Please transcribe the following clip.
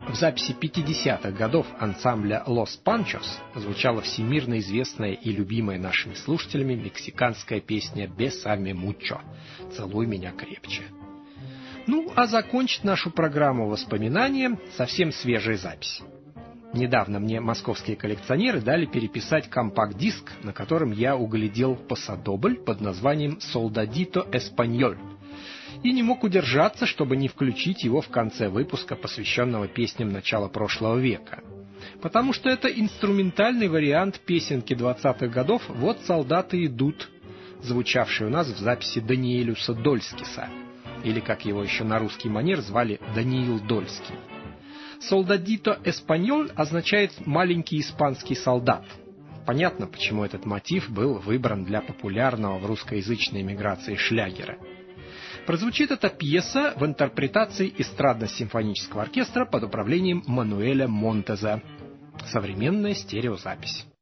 В записи 50-х годов ансамбля «Лос Панчос» звучала всемирно известная и любимая нашими слушателями мексиканская песня «Бесаме мучо» «Целуй меня крепче». Ну, а закончит нашу программу воспоминанием совсем свежая запись. Недавно мне московские коллекционеры дали переписать компакт-диск, на котором я углядел пасадобль под названием «Солдадито Эспаньоль», и не мог удержаться, чтобы не включить его в конце выпуска, посвященного песням начала прошлого века. Потому что это инструментальный вариант песенки 20-х годов «Вот солдаты идут», звучавшей у нас в записи Даниэлюса Дольскиса, или, как его еще на русский манер звали, Даниил Дольский. «Солдадито Эспаньоль» означает «маленький испанский солдат». Понятно, почему этот мотив был выбран для популярного в русскоязычной эмиграции шлягера. Прозвучит эта пьеса в интерпретации эстрадно-симфонического оркестра под управлением Мануэля Монтеза. Современная стереозапись.